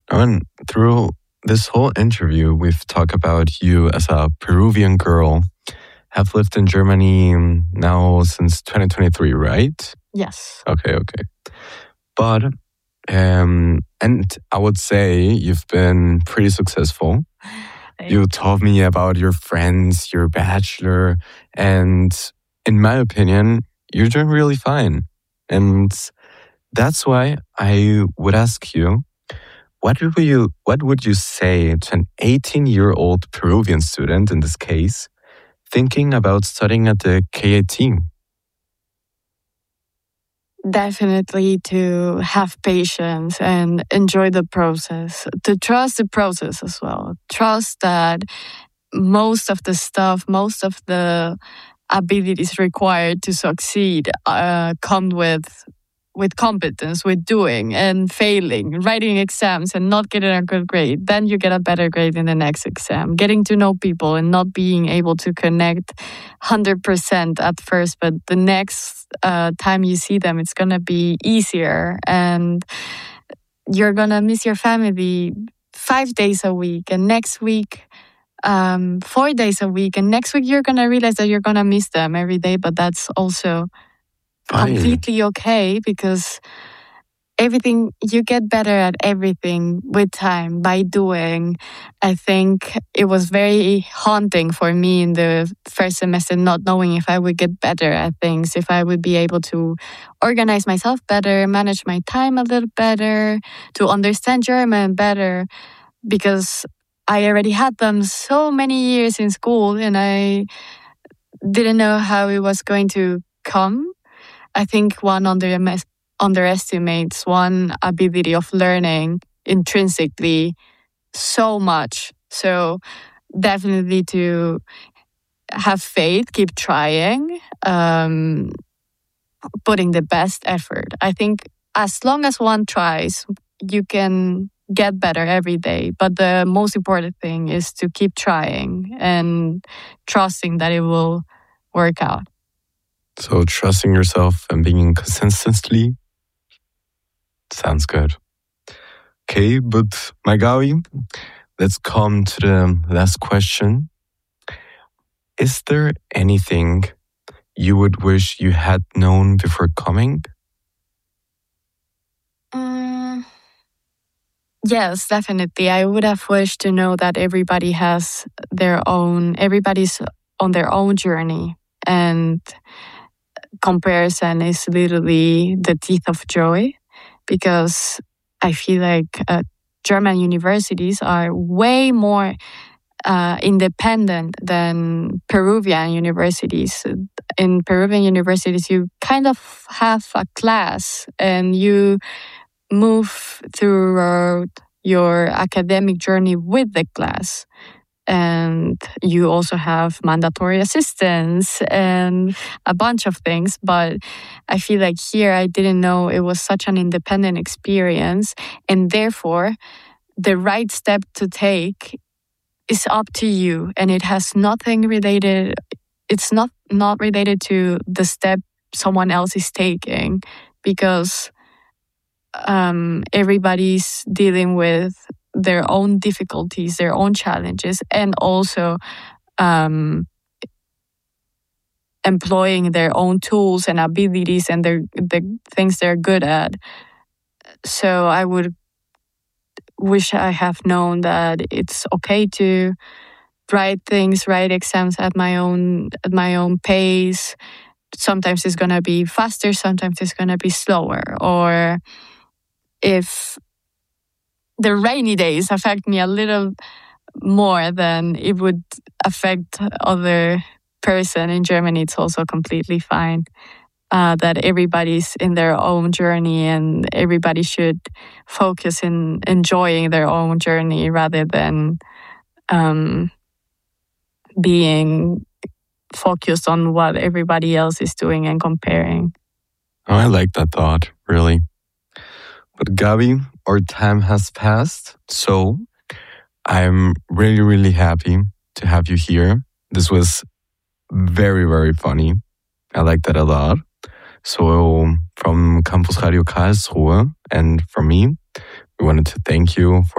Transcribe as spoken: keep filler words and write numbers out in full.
And through this whole interview, we've talked about you as a Peruvian girl, have lived in Germany now since twenty twenty-three, right? Yes. Okay, okay. But, um, and I would say you've been pretty successful. You told me about your friends, your bachelor, and in my opinion, you're doing really fine. And that's why I would ask you, what would you what would you say to an eighteen-year-old Peruvian student in this case, thinking about studying at the K A T? Definitely to have patience and enjoy the process, to trust the process as well. Trust that most of the stuff, most of the abilities required to succeed uh, come with with competence, with doing and failing, writing exams and not getting a good grade. Then you get a better grade in the next exam. Getting to know people and not being able to connect one hundred percent at first, but the next uh, time you see them, it's going to be easier. And you're going to miss your family five days a week. And next week, um, four days a week. And next week, you're going to realize that you're going to miss them every day. But that's also Fine. completely okay, because everything, you get better at everything with time by doing. I think it was very haunting for me in the first semester, not knowing if I would get better at things, if I would be able to organize myself better, manage my time a little better, to understand German better, because I already had them so many years in school and I didn't know how it was going to come. I think one under, underestimates one ability of learning intrinsically so much. So definitely to have faith, keep trying, um, putting the best effort. I think as long as one tries, you can get better every day. But the most important thing is to keep trying and trusting that it will work out. So trusting yourself and being consistently sounds good. Okay, but Magali, let's come to the last question. Is there anything you would wish you had known before coming? Um, yes, definitely. I would have wished to know that everybody has their own, everybody's on their own journey, and comparison is literally the teeth of joy, because I feel like uh, German universities are way more uh, independent than Peruvian universities. In Peruvian universities, you kind of have a class and you move throughout your academic journey with the class. And you also have mandatory assistance and a bunch of things. But I feel like here I didn't know it was such an independent experience. And therefore, the right step to take is up to you. And it has nothing related, it's not, not related to the step someone else is taking. Because um, everybody's dealing with their own difficulties, their own challenges, and also um, employing their own tools and abilities and their, the things they're good at. So I would wish I have known that it's okay to write things, write exams at my own at my own pace. Sometimes it's gonna be faster, sometimes it's gonna be slower. Or if the rainy days affect me a little more than it would affect other person in Germany, it's also completely fine. Uh, that everybody's in their own journey and everybody should focus in enjoying their own journey rather than um, being focused on what everybody else is doing and comparing. Oh, I like that thought, really. But Gabi, our time has passed, so I'm really, really happy to have you here. This was very, very funny. I like that a lot. So from Campus Radio Karlsruhe and from me, we wanted to thank you for